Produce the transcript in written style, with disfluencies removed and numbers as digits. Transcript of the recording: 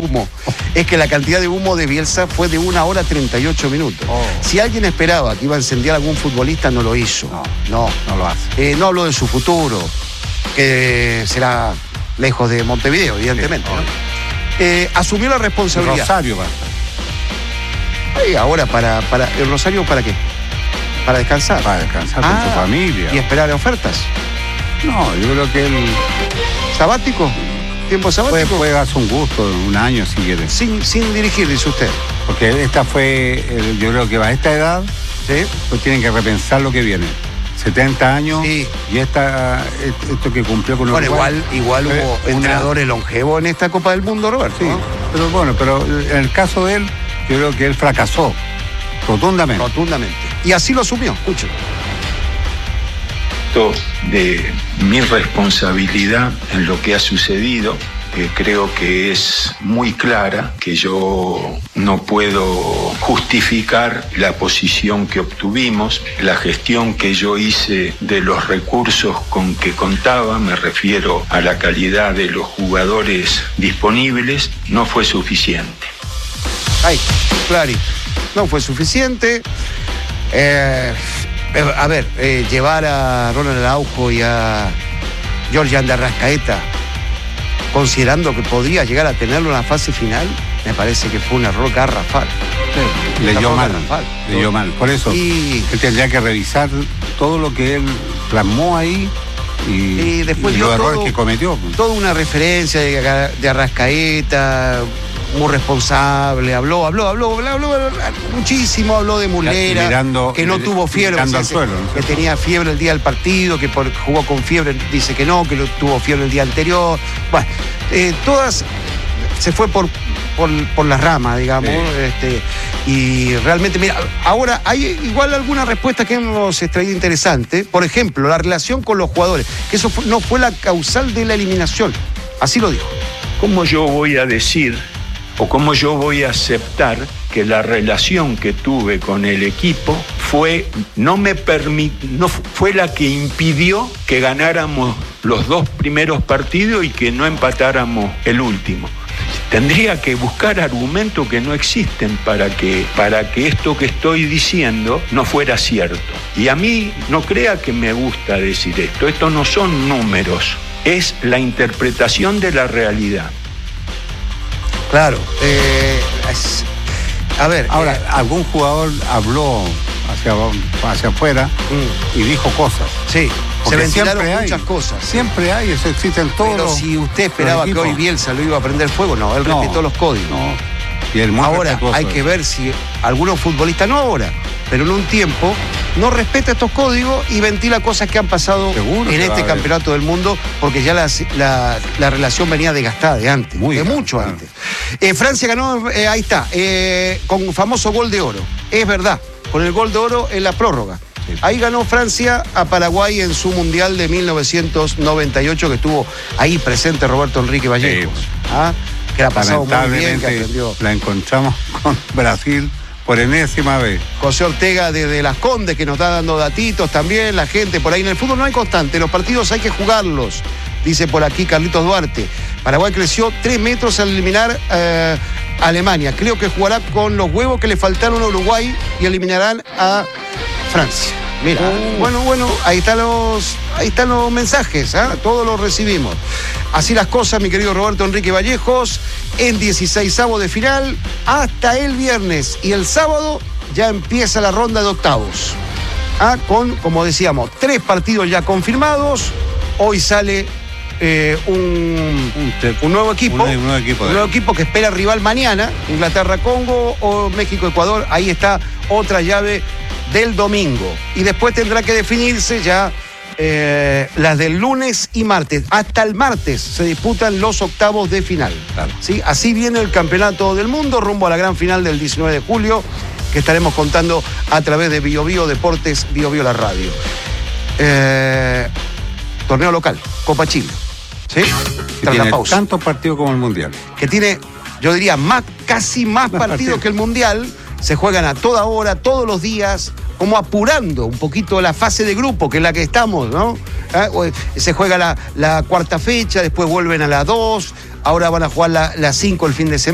humo. Es que la cantidad de humo de Bielsa fue de 1 hora 38 minutos. Si alguien esperaba que iba a incendiar a algún futbolista, no lo hizo. No lo hace. No habló de su futuro, que será lejos de Montevideo, evidentemente. Asumió la responsabilidad. Rosario basta. Ahora, ¿el Rosario para qué? Para descansar. Para descansar con su familia. ¿Y esperar ofertas? No, yo creo que él... ¿Sabático? ¿Tiempo sabático? Puede darse un gusto, un año si quiere. Sin dirigir, dice usted. Porque esta fue, yo creo que a esta edad, pues tienen que repensar lo que viene. 70 años, y esto que cumplió con Uruguay. Bueno, igual hubo entrenadores longevos en esta Copa del Mundo, Roberto. Sí, ¿no? pero en el caso de él, yo creo que él fracasó rotundamente. Y así lo asumió, escucho. De mi responsabilidad en lo que ha sucedido, creo que es muy clara, que yo no puedo justificar la posición que obtuvimos, la gestión que yo hice de los recursos con que contaba, me refiero a la calidad de los jugadores disponibles, no fue suficiente. Clary, no fue suficiente. Llevar a Ronald Araujo y a Georgian de Arrascaeta, considerando que podría llegar a tenerlo en la fase final, me parece que fue un error garrafal. Leyó mal. Por eso, él tendría que revisar todo lo que él plasmó ahí y después los errores que cometió. Toda una referencia de Arrascaeta, muy responsable, habló muchísimo, habló de Muslera, que no tuvo fiebre, que tenía fiebre el día del partido, que jugó con fiebre, dice que no tuvo fiebre el día anterior. Bueno, todas se fue por las ramas, digamos. Y realmente, mira, ahora hay igual algunas respuestas que hemos extraído interesantes. Por ejemplo, la relación con los jugadores, que eso no fue la causal de la eliminación. Así lo dijo. ¿Cómo yo voy a decir o cómo yo voy a aceptar que la relación que tuve con el equipo no fue la que impidió que ganáramos los 2 primeros partidos y que no empatáramos el último? Tendría que buscar argumentos que no existen para que esto que estoy diciendo no fuera cierto. Y a mí, no crea que me gusta decir esto. Esto no son números, es la interpretación de la realidad. Claro. Ahora, algún jugador habló hacia afuera y dijo cosas. Sí. Se ventilaron muchas cosas. Siempre hay, eso existe en todos. Pero si usted esperaba que hoy Bielsa lo iba a prender fuego, él respetó los códigos. Y él ahora hay que ver si algunos futbolistas, no ahora, pero en un tiempo, no respeta estos códigos y ventila cosas que han pasado en este campeonato del mundo, porque ya la relación venía desgastada de antes, mucho antes. Francia ganó, ahí está, con famoso gol de oro. Es verdad, con el gol de oro en la prórroga. Ahí ganó Francia a Paraguay en su Mundial de 1998, que estuvo ahí presente Roberto Enrique Vallejos. Que la pasado muy bien, que aprendió. La encontramos con Brasil por enésima vez. José Ortega desde Las Condes, que nos está dando datitos también, la gente por ahí. En el fútbol no hay constante, los partidos hay que jugarlos, dice por aquí Carlitos Duarte. Paraguay creció 3 metros al eliminar a Alemania. Creo que jugará con los huevos que le faltaron a Uruguay y eliminarán a Francia. Mira, bueno, ahí están los mensajes, todos los recibimos. Así las cosas, mi querido Roberto Enrique Vallejos, en 16avos de final hasta el viernes. Y el sábado ya empieza la ronda de octavos. Con, como decíamos, 3 partidos ya confirmados. Hoy sale un nuevo equipo. Un nuevo equipo que espera rival mañana, Inglaterra-Congo o México-Ecuador. Ahí está otra llave del domingo. Y después tendrá que definirse ya las del lunes y martes. Hasta el martes se disputan los octavos de final. Claro. ¿Sí? Así viene el campeonato del mundo rumbo a la gran final del 19 de julio, que estaremos contando a través de Bio Bio Deportes, Bio Bio la radio. Torneo local, Copa Chile. ¿Sí? Tras la pausa. Tantos partidos como el Mundial. Que tiene, yo diría, casi más partidos que el Mundial. Se juegan a toda hora, todos los días, como apurando un poquito la fase de grupo, que es la que estamos, ¿no? Se juega la cuarta fecha, después vuelven a la 2, ahora van a jugar la 5 el fin de semana.